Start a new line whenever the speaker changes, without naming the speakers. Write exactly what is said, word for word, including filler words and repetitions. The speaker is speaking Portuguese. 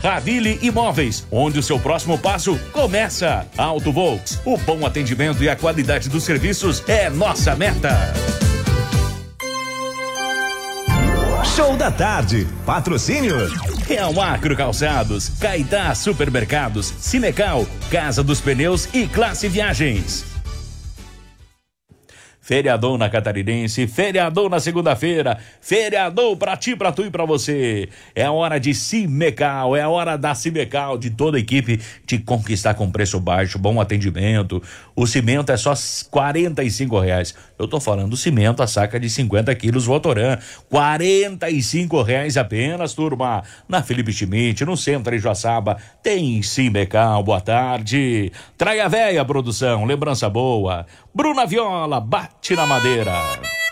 Ravile Imóveis, onde o seu próximo passo começa. Auto Volks, o bom atendimento e a qualidade dos serviços é nossa meta.
Show da tarde, patrocínio
Real Acro Calçados, Caetá Supermercados, Cinecal, Casa dos Pneus e Classe Viagens. Feriadão na Catarinense, feriadão na segunda-feira, feriadão pra ti, pra tu e pra você. É a hora de Cimecal, é a hora da Cimecal, de toda a equipe te conquistar com preço baixo, bom atendimento. O cimento é só quarenta e cinco reais. Eu tô falando do cimento, a saca de cinquenta quilos Votoran, quarenta e cinco reais apenas, turma. Na Felipe Schmidt, no centro de Joaçaba, tem Cimecal, boa tarde. Traia Véia Produção, lembrança boa. Bruna Viola, bate na madeira.